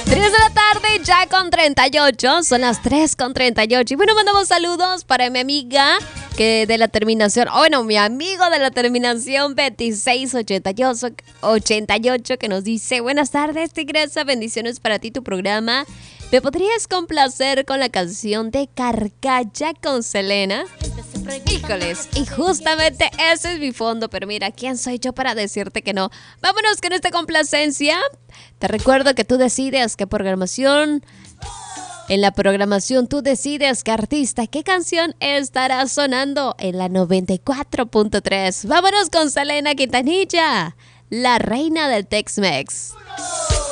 3 de la tarde, ya con 38. Son las 3:38. Y bueno, mandamos saludos para mi amiga que de la terminación, mi amigo de la terminación 2688 que nos dice: buenas tardes, tigresa, bendiciones para ti, tu programa. ¿Me podrías complacer con la canción de Carcalla con Selena? Híjoles, y justamente ese es mi fondo, pero mira, ¿quién soy yo para decirte que no? Vámonos con esta complacencia. Te recuerdo que tú decides qué programación. En la programación tú decides qué artista, qué canción estará sonando en la 94.3. Vámonos con Selena Quintanilla, la reina del Tex-Mex.